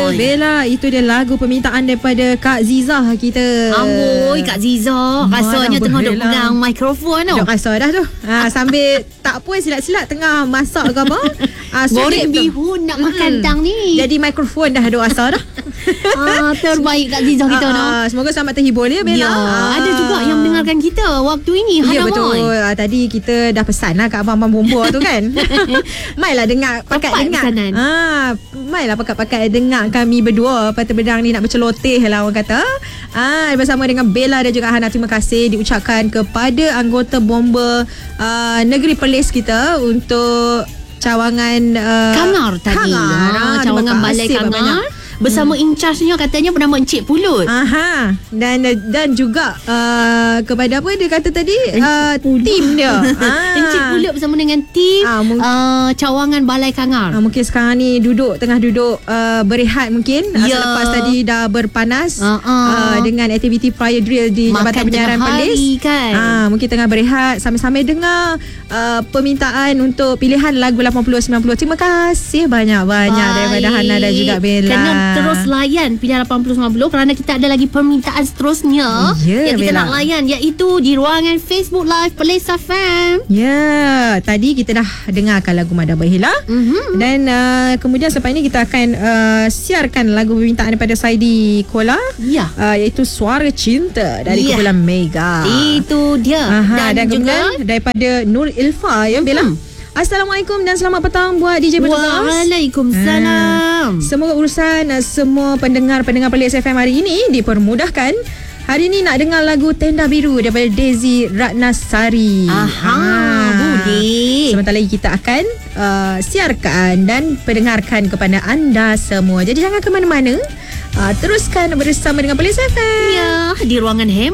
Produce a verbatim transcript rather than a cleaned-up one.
Amboi. Bella, itu dia lagu permintaan daripada Kak Zizah kita. Amboi, Kak Zizah. Rasanya tengah duk pegang mikrofon tu. Duk rasa dah tu. Ha, sambil tak puas silat-silat tengah masak ke apa. Ha, goreng bihun nak makan tang ni. Jadi mikrofon dah duk rasa dah. Ah, terbaik Kak Zizah kita no. Ah, semoga selamat terhibur ya Bella. Ya, ah. ada juga yang mendengarkan kita waktu ini. Ya Hana betul. Moy. Ah, tadi kita dah pesan lah kat abang-abang bomba tu kan. Mailah dengar, pakat Tepat dengar. pesanan. Ah, mailah pakat-pakat dengar kami berdua Patah Bedang ni nak berceloteh lah orang kata. Ah, bersama dengan Bella dan juga Hana, terima kasih diucapkan kepada anggota bomba uh, Negeri Perlis kita untuk cawangan uh, Kangar tadi. Kangar. Ha, cawangan Balai Kangar. Bersama hmm. in-charge-nya katanya bernama Encik Pulut. Aha. Dan dan juga uh, kepada apa dia kata tadi uh, tim dia. ah. Encik Pulut bersama dengan tim ah, mung- uh, cawangan Balai Kangar. Ah, mungkin sekarang ni duduk tengah duduk uh, berehat mungkin ya. uh, selepas tadi dah berpanas uh-uh. uh, dengan aktiviti prior drill di Jabatan Penyiaran Perlis kan. Ah, mungkin tengah berehat sambil-sambil dengar uh, permintaan untuk pilihan lagu lapan puluh sembilan puluh. Terima kasih banyak-banyak Baik. daripada Hana dan juga Bella. Kena terus layan pilihan lapan puluh sembilan puluh kerana kita ada lagi permintaan seterusnya yeah, yang kita Bella. nak layan, iaitu di ruangan Facebook Live Perlis F M. Ya, yeah, tadi kita dah dengarkan lagu Mada Berhila mm-hmm. dan uh, kemudian selepas ini kita akan uh, siarkan lagu permintaan daripada Saidi Kola, ya. uh, iaitu Suara Cinta dari ya. kumpulan Mega. Itu dia. Aha, dan, dan juga kemudian daripada Nur Ilfa ya Bella. Hmm. Assalamualaikum dan selamat petang buat D J Bertugas. Waalaikumsalam. Ha. Semoga urusan uh, semua pendengar-pendengar Perlis F M hari ini dipermudahkan. Hari ini nak dengar lagu Tenda Biru daripada Daisy Ratnasari. Aha, ha. boleh. Sebentar lagi kita akan uh, siarkan dan pendengarkan kepada anda semua. Jadi jangan ke mana-mana. Uh, teruskan bersama dengan Perlis F M. Ya, di ruangan Hem